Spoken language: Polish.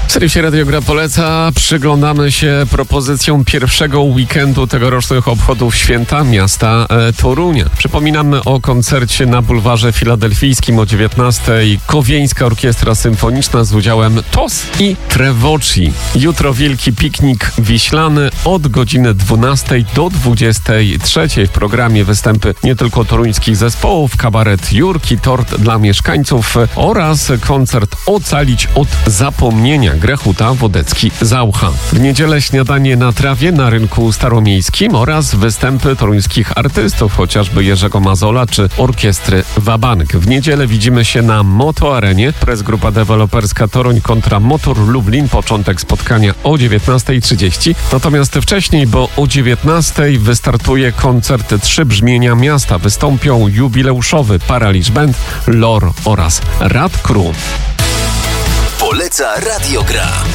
W serwisie Radio Gra poleca przyglądamy się propozycjom pierwszego weekendu tegorocznych obchodów święta miasta Torunia. Przypominamy o koncercie na Bulwarze Filadelfijskim o 19:00. Kowieńska Orkiestra Symfoniczna z udziałem TOS i Trevocci. Jutro wielki piknik wiślany od godziny 12:00 do 23:00. W programie występy nie tylko toruńskich zespołów, kabaret Jurki, tort dla mieszkańców oraz koncert Ocalić od zapomnienia Grechuta Wodecki-Zaucha. W niedzielę śniadanie na trawie na rynku staromiejskim oraz występy toruńskich artystów, chociażby Jerzego Mazola czy orkiestry Wabank. W niedzielę widzimy się na Moto Arenie. Press Grupa Deweloperska Toruń kontra Motor Lublin. Początek spotkania o 19:30. Natomiast wcześniej, bo o 19:00 wystartuje koncert Trzy Brzmienia Miasta. Wystąpią jubileuszowy Paraliż Band, Lor oraz Rad Crew. Poleca Radio Gra.